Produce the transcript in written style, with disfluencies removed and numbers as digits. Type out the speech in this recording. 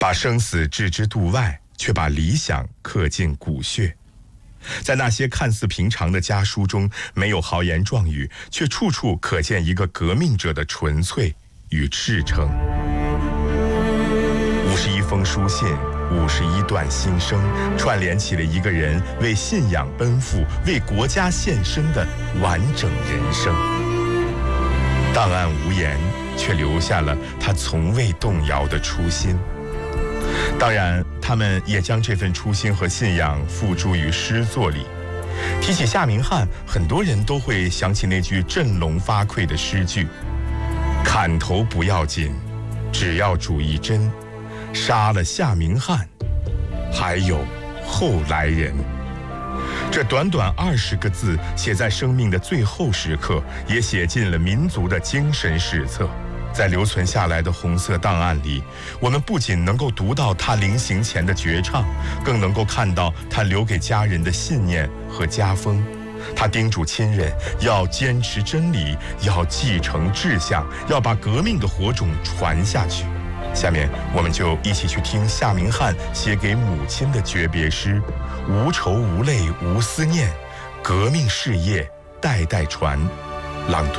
把生死置之度外，却把理想刻进骨血。在那些看似平常的家书中，没有豪言壮语，却处处可见一个革命者的纯粹与赤诚。51封书信，51段心声，串联起了一个人为信仰奔赴、为国家献身的完整人生。档案无言，却留下了他从未动摇的初心。当然，他们也将这份初心和信仰付诸于诗作里。提起夏明翰，很多人都会想起那句振聋发聩的诗句：砍头不要紧，只要主义真，杀了夏明翰，还有后来人。这短短20个字，写在生命的最后时刻，也写进了民族的精神史册。在留存下来的红色档案里，我们不仅能够读到他临行前的绝唱，更能够看到他留给家人的信念和家风。他叮嘱亲人要坚持真理，要继承志向，要把革命的火种传下去。下面我们就一起去听夏明翰写给母亲的诀别诗：无愁无泪无思念，革命事业代代传。朗读